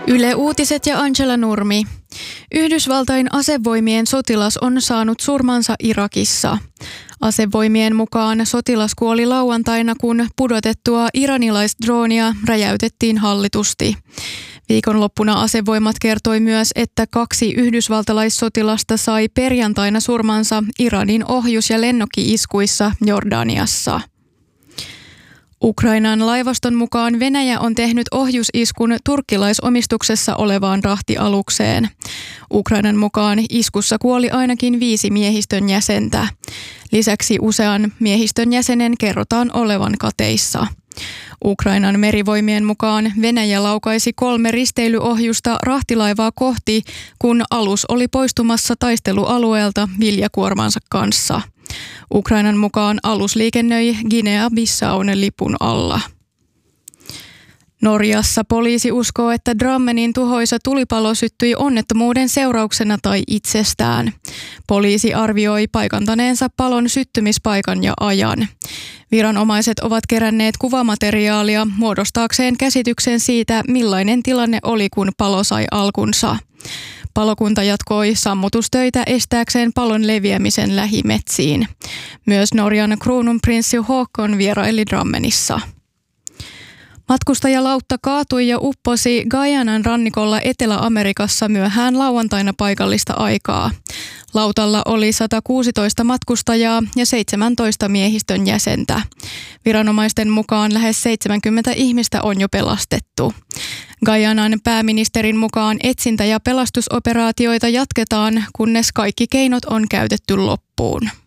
Yle Uutiset ja Angela Nurmi. Yhdysvaltain asevoimien sotilas on saanut surmansa Irakissa. Asevoimien mukaan sotilas kuoli lauantaina, kun pudotettua iranilaisdroonia räjäytettiin hallitusti. Viikonloppuna asevoimat kertoi myös, että 2 yhdysvaltalaissotilasta sai perjantaina surmansa Iranin ohjus- ja lennokki-iskuissa Jordaniassa. Ukrainan laivaston mukaan Venäjä on tehnyt ohjusiskun turkkilaisomistuksessa olevaan rahtialukseen. Ukrainan mukaan iskussa kuoli ainakin 5 miehistön jäsentä. Lisäksi usean miehistön jäsenen kerrotaan olevan kateissa. Ukrainan merivoimien mukaan Venäjä laukaisi 3 risteilyohjusta rahtilaivaa kohti, kun alus oli poistumassa taistelualueelta viljakuormansa kanssa. Ukrainan mukaan alus liikennöi Guinea-Bissaun lipun alla. Norjassa poliisi uskoo, että Drammenin tuhoisa tulipalo syttyi onnettomuuden seurauksena tai itsestään. Poliisi arvioi paikantaneensa palon syttymispaikan ja ajan. Viranomaiset ovat keränneet kuvamateriaalia muodostaakseen käsityksen siitä, millainen tilanne oli, kun palo sai alkunsa. Palokunta jatkoi sammutustöitä estääkseen palon leviämisen lähimetsiin. Myös Norjan kruununprinssi Håkon vieraili Drammenissa. Matkustajalautta kaatui ja upposi Guyanan rannikolla Etelä-Amerikassa myöhään lauantaina paikallista aikaa. Lautalla oli 116 matkustajaa ja 17 miehistön jäsentä. Viranomaisten mukaan lähes 70 ihmistä on jo pelastettu. Guyanan pääministerin mukaan etsintä- ja pelastusoperaatioita jatketaan, kunnes kaikki keinot on käytetty loppuun.